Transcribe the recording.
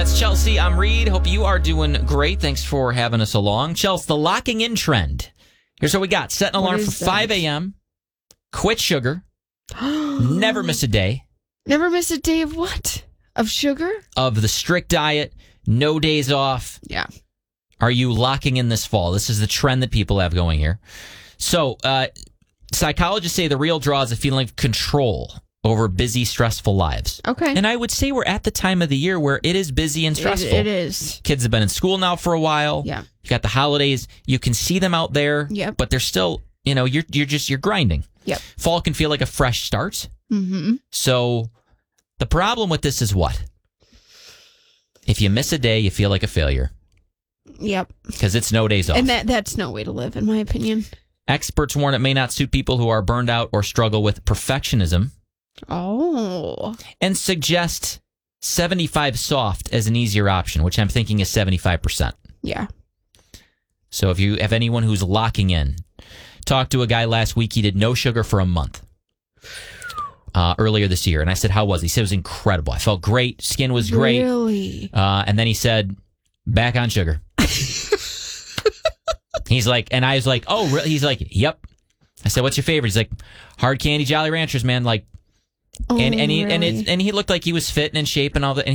That's Chelsea. I'm Reed. Hope you are doing great. Thanks for having us along. Chelsea, the locking in trend. Here's what we got. Set an alarm for 5 a.m. Quit sugar. Never miss a day. Never miss a day of what? Of sugar? Of the strict diet. No days off. Yeah. Are you locking in this fall? This is the trend that people have going here. So, psychologists say the real draw is a feeling of control over busy, stressful lives. Okay. And I would say we're at the time of the year where it is busy and stressful. It is. Kids have been in school now for a while. Yeah. You got the holidays. You can see them out there. Yep. But they're still, you're grinding. Yep. Fall can feel like a fresh start. Mm-hmm. So the problem with this is what? If you miss a day, you feel like a failure. Yep. Because it's no days off. And that's no way to live, in my opinion. Experts warn it may not suit people who are burned out or struggle with perfectionism. Oh. And suggest 75 soft as an easier option, which I'm thinking is 75%. Yeah. So if you have anyone who's locking in, talked to a guy last week. He did no sugar for a month earlier this year. And I said, how was he? He said it was incredible. I felt great. Skin was great. Really? And then he said, back on sugar. He's like, and I was like, oh, really? He's like, yep. I said, what's your favorite? He's like, hard candy Jolly Ranchers, man. Like, oh, and really? he looked like he was fit and in shape and all that. And